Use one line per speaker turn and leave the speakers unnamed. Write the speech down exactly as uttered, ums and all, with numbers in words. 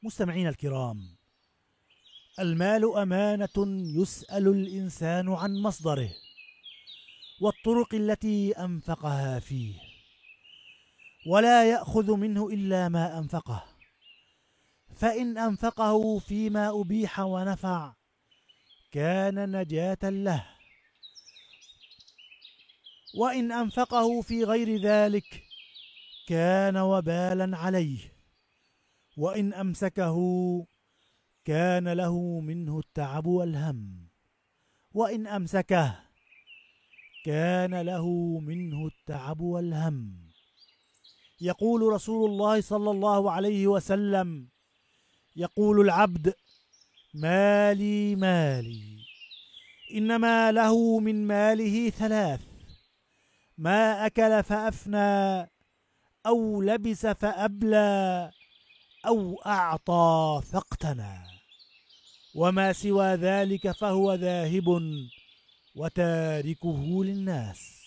مستمعين الكرام، المال أمانة يسأل الإنسان عن مصدره والطرق التي أنفقها فيه، ولا يأخذ منه إلا ما أنفقه، فإن أنفقه فيما أبيح ونفع كان نجاة له، وإن أنفقه في غير ذلك كان وبالا عليه، وإن أمسكه كان له منه التعب والهم، وإن أمسكه كان له منه التعب والهم. يقول رسول الله صلى الله عليه وسلم: يقول العبد: مالي مالي، إنما له من ماله ثلاث: ما أكل فأفنى، أو لبس فأبلى، أو أعطى فاقتنى، وما سوى ذلك فهو ذاهب وتاركه للناس.